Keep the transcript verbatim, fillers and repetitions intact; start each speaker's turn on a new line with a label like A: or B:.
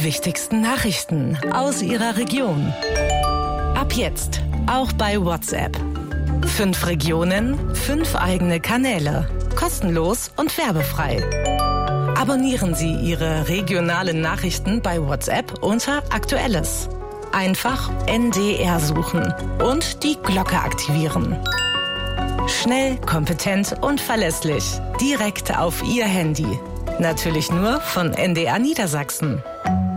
A: wichtigsten Nachrichten aus Ihrer Region. Ab jetzt auch bei WhatsApp. Fünf Regionen, fünf eigene Kanäle. Kostenlos und werbefrei. Abonnieren Sie Ihre regionalen Nachrichten bei WhatsApp unter Aktuelles. Einfach N D R suchen und die Glocke aktivieren. Schnell, kompetent und verlässlich. Direkt auf Ihr Handy. Natürlich nur von N D R Niedersachsen.